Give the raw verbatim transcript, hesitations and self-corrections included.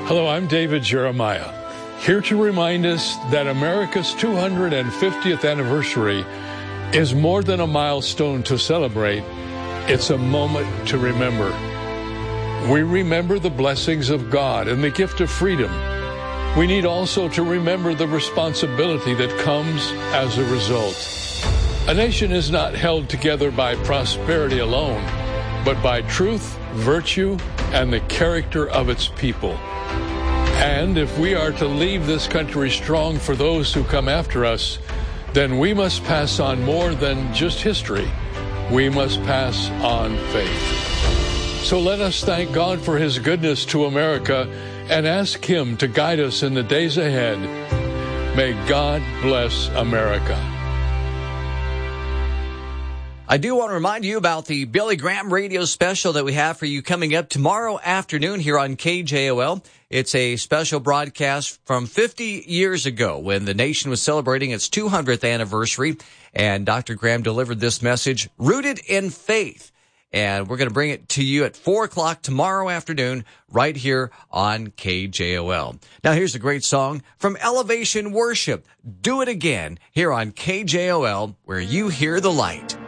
Hello, I'm David Jeremiah, here to remind us that America's two hundred fiftieth anniversary is more than a milestone to celebrate. It's a moment to remember. We remember the blessings of God and the gift of freedom. We need also to remember the responsibility that comes as a result. A nation is not held together by prosperity alone, but by truth, virtue, and the character of its people. And if we are to leave this country strong for those who come after us, then we must pass on more than just history. We must pass on faith. So let us thank God for his goodness to America and ask him to guide us in the days ahead. May God bless America. I do want to remind you about the Billy Graham radio special that we have for you coming up tomorrow afternoon here on K J O L. It's a special broadcast from fifty years ago when the nation was celebrating its two hundredth anniversary, and Doctor Graham delivered this message, Rooted in Faith. And we're going to bring it to you at four o'clock tomorrow afternoon right here on K J O L. Now here's a great song from Elevation Worship, Do It Again, here on K J O L, where you hear the light.